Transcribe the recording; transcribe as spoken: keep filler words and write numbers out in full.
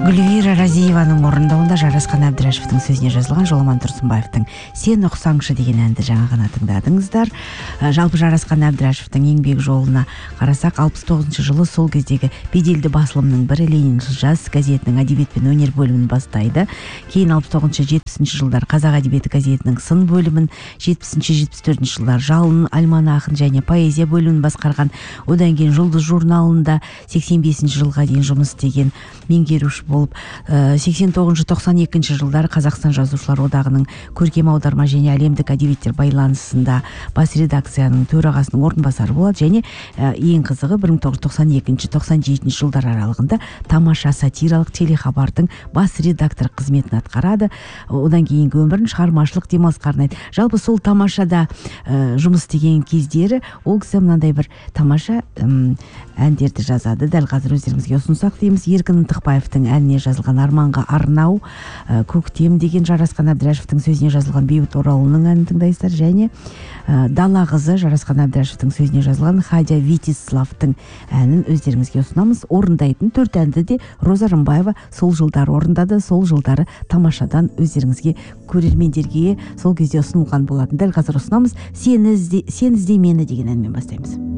Гүлвира Разиеваның орындауында Жарасқан Әбдірашевтің сөзіне жазылған Жоламан Тұрсынбаевтың «Сен ұқсаңшы» деген әнді жаңа ғана тыңдадыңыздар. Жалпы Жарасқан Әбдірашевтің еңбек жолына қарасақ, алпыс тоғызыншы жылы сол кездегі беделді басылымның бірі Лениншіл жас газетінің әдебиет пен өнер бөлімін бастайды. Кейін алпыс тоғызыншы жетпісінші жылдар Қазақ әдебиеті газетінің сын бөлімін, жетпісінші жетпіс төртінші жылдар Жалын альманахын және поэзия бөлімін басқарған. Одан кейін Жұлдыз журналында сексен бесінші жылға дейін жұмыс істеген меңгеруші болып, сексен тоғызыншы тоқсан екінші жылдары Қазақстан жазушылар одағының көркем аударма және әлемдік әдебиеттер байланысында бас редакцияның төрағасының орынбасары болады, және ең қызығы бір мың тоғыз жүз тоқсан екінші тоқсан жетінші жылдар аралығында Тамаша сатиралық телехабардың бас редактор қызметін атқарады. Одан кейінгі өмірін шығармашылық демалысқа арнайды. Жалпы сол Тамашада жұмыс істеген кездері ол кісі мынандай бір тамаша әндерді жазады. Дәл қазір өздеріңізге ұсынсақ дейміз, Еркін Ынтықбаевтың әніне жазылған «Арманға арнау», «Көктем» деген Жарасқан Әбдірашевтің сөзіне жазылған Бейбіт Оралұлының әнін тыңдайсыздар, және «Дала қызы» Жарасқан Әбдірашевтің сөзіне жазылған Хадия Витиславтың әнін өздеріңізге ұсынамыз. Орындайтын төрт әнді де Роза Рымбаева сол жылдары орындады. Сол жылдары Тамашадан өздеріңізге, көрермендерге сол кезде ұсынылған болатын. Дәл қазір ұсынамыз. «Сен ізде, сен ізде мені» деген әнмен бастаймыз.